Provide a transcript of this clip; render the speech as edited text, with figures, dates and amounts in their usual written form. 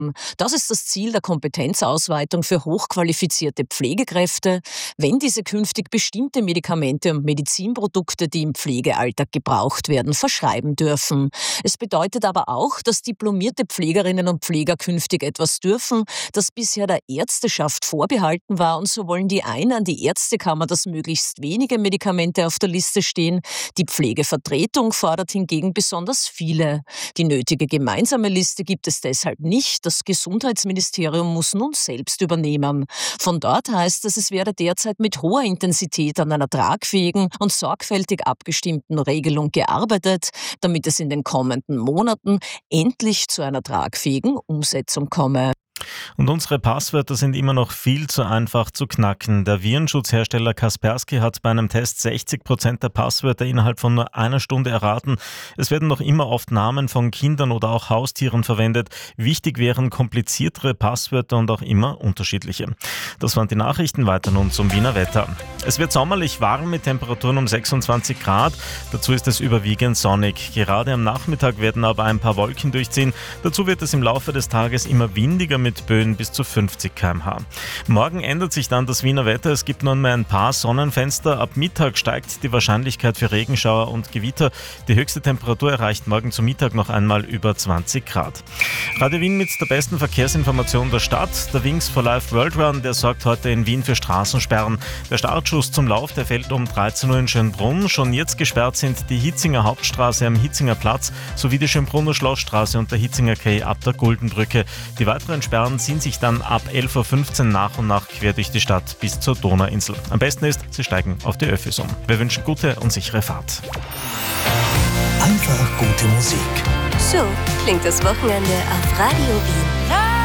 Das ist das Ziel der Kompetenzausweitung für hochqualifizierte Pflegekräfte, wenn diese künftig bestimmte Medikamente und Medizinprodukte, die im Pflegealltag gebraucht werden, verschreiben dürfen. Es bedeutet aber auch, dass diplomierte Pflegerinnen und Pfleger künftig etwas dürfen, das bisher der Ärzteschaft vorbehalten war, und so wollen die einen an die Ärztekammer, dass möglichst wenige Medikamente auf der Liste stehen. Die Pflegevertretung fordert hingegen besonders viele. Die nötige gemeinsame Liste gibt es deshalb nicht. Das Gesundheitsministerium muss nun selbst übernehmen. Von dort heißt es werde derzeit mit hoher Intensität an einer tragfähigen und sorgfältig abgestimmten Regelung gearbeitet, damit es in den kommenden Monaten endlich zu einer tragfähigen Umsetzung komme. Und unsere Passwörter sind immer noch viel zu einfach zu knacken. Der Virenschutzhersteller Kaspersky hat bei einem Test 60% der Passwörter innerhalb von nur einer Stunde erraten. Es werden noch immer oft Namen von Kindern oder auch Haustieren verwendet. Wichtig wären kompliziertere Passwörter und auch immer unterschiedliche. Das waren die Nachrichten. Weiter nun zum Wiener Wetter. Es wird sommerlich warm mit Temperaturen um 26 Grad. Dazu ist es überwiegend sonnig. Gerade am Nachmittag werden aber ein paar Wolken durchziehen. Dazu wird es im Laufe des Tages immer windiger mit Böen bis zu 50 km/h. Morgen ändert sich dann das Wiener Wetter. Es gibt nunmehr ein paar Sonnenfenster. Ab Mittag steigt die Wahrscheinlichkeit für Regenschauer und Gewitter. Die höchste Temperatur erreicht morgen zu Mittag noch einmal über 20 Grad. Radio Wien mit der besten Verkehrsinformation der Stadt. Der Wings for Life World Run, der sorgt heute in Wien für Straßensperren. Der Startschuss zum Lauf, der fällt um 13 Uhr in Schönbrunn. Schon jetzt gesperrt sind die Hitzinger Hauptstraße am Hitzinger Platz sowie die Schönbrunner Schlossstraße und der Hitzinger Quai ab der Guldenbrücke. Die weiteren Sperren ziehen sich dann ab 11.15 Uhr nach und nach quer durch die Stadt bis zur Donauinsel. Am besten ist, Sie steigen auf die Öffis um. Wir wünschen gute und sichere Fahrt. Einfach gute Musik. So klingt das Wochenende auf Radio Wien.